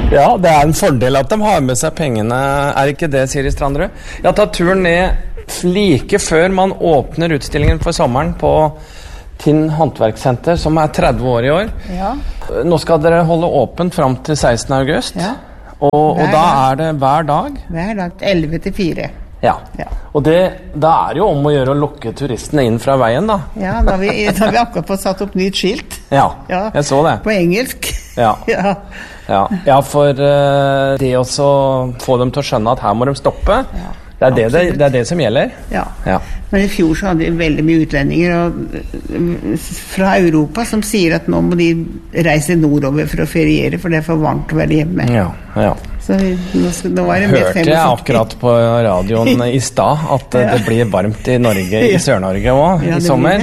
Ja, det en fordel at de har med seg pengene, ikke det, Siri Strandrud? Jeg har tatt turen ned like før man åpner utstillingen for sommeren på Tinn Håndverkssenter, som 30 år i år. Ja. Nå skal dere holde åpent frem til 16. august, ja. og da det hver dag? Hver dag, 11 til 4. Ja, og da det jo om å gjøre å lokke turistene inn fra veien, da. Ja, da har vi akkurat fått satt opp nytt skilt. Ja, jeg så det. På engelsk. Ja, for det også få dem til å skjønne at her må de stoppe. Ja. Det det som gjelder. Ja. Men i fjor så hadde vi veldig mye utlendinger fra Europa som sier at nå må de reise nordover for å feriere, for det for varmt å være hjemme. Ja. Så nå var det hørte jeg akkurat på radioen i stad at det blir varmt i Norge, i Sør-Norge også, i sommer.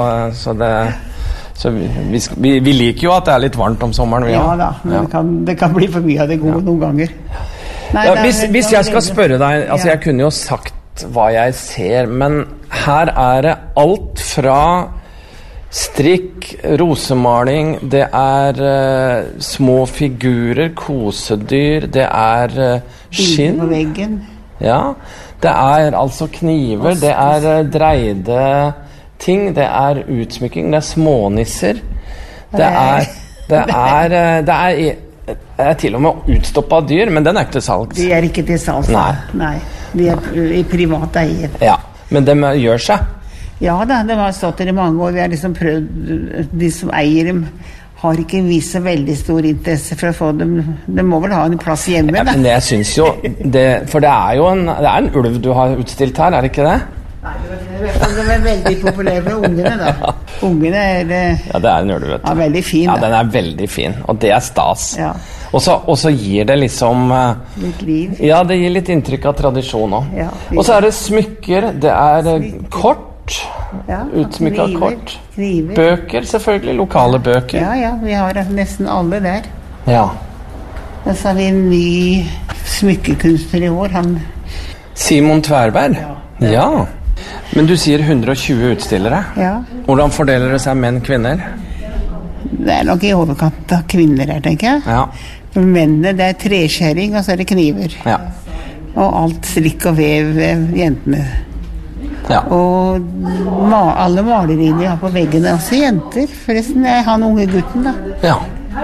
Så vi liker jo at det litt varmt om sommeren. Ja da, men det kan bli for mye av det gode noen ganger. Nei, hvis jeg skal spørre deg, altså jeg kunne jo sagt hva jeg ser, men her det alt fra strikk, rosemaling, det små figurer, kosedyr, det skinn på veggen. Ja, det altså kniver, det dreide ting, det utsmykking, det smånisser, det til og med utstoppet dyr, men den ikke til salgs. De ikke til salgs. Nei. De i privat eie. Ja, men de gjør seg. Ja da, det har stått der i mange år. Vi har liksom prøvd, de som eier dem har ikke vist så veldig stor interesse for å få dem. De må vel ha en plass hjemme, da. Men jeg synes jo, for det jo en ulv du har utstilt her, det ikke det? Nei, de veldig populære med ungene, da. Ungene ja, det en ulv, vet du. Ja, veldig fin. Ja, den veldig fin, og det stas. Ja. Og så gir det liksom litt liv. Ja, det gir litt inntrykk av tradisjon også. Ja, og så det smykker, det kort, utsmykket kort. Kniver. Bøker, selvfølgelig, lokale bøker. Ja, vi har nesten alle der. Ja. Og så har vi en ny smykkekunstner i år, Simon Tverberg? Ja. Men du sier 120 utstillere. Ja. Hvordan fordeler det seg menn, kvinner? Det nok i overkant av kvinner her, tenker jeg. Ja. For mennene, det treskjæring, og så det kniver. Ja. Og alt strikk og vev, jentene. Ja. Og alle maleriene vi har på veggene, også jenter. Forresten, han unge gutten, da. Ja.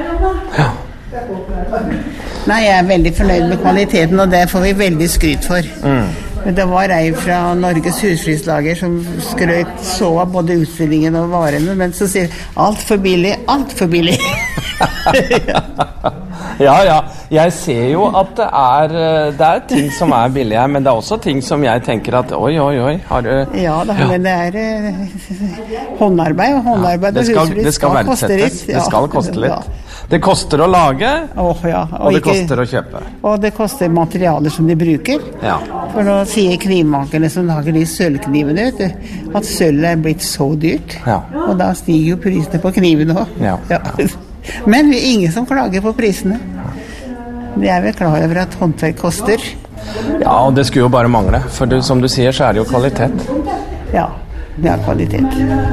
Nei, jeg veldig fornøyd med kvaliteten, og det får vi veldig skryt for. Det var ei fra Norges Husflidslager som skrøt så av både utstillingen og varene, men så sier alt for billig. Ja, jeg ser jo at det ting som billige, men det også ting som jeg tenker at oi, har du... Ja da, men det håndarbeid, og håndarbeid og husflid skal koste litt. Det skal koste litt. Det koster å lage, og det koster å kjøpe. Og det koster materialer som de bruker. Ja. For nå sier knivmakerne som lager de sølvknivene, at sølv blitt så dyrt. Ja. Og da stiger jo prisene på knivene også. Ja. Men vi ingen som klager på prisene. De vel klar over at håndverk koster. Ja, og det skulle jo bare mangle. For som du sier, så det jo kvalitet. Ja, det kvalitet.